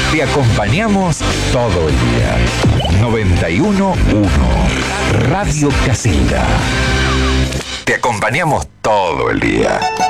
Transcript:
Te acompañamos todo el día. 91.1 Radio Casilda. Te acompañamos todo el día.